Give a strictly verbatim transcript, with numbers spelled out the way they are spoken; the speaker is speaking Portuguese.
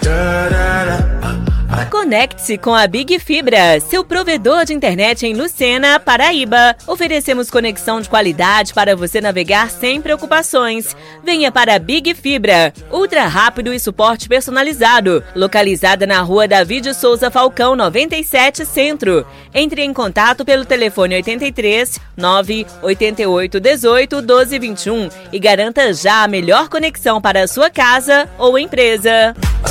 Conecte-se com a Big Fibra, seu provedor de internet em Lucena, Paraíba. Oferecemos conexão de qualidade para você navegar sem preocupações. Venha para a Big Fibra, ultra rápido e suporte personalizado. Localizada na rua Davi de Souza Falcão, noventa e sete, Centro. Entre em contato pelo telefone oitenta e três, nove oito oito, dezoito, doze, vinte e um e garanta já a melhor conexão para a sua casa ou empresa.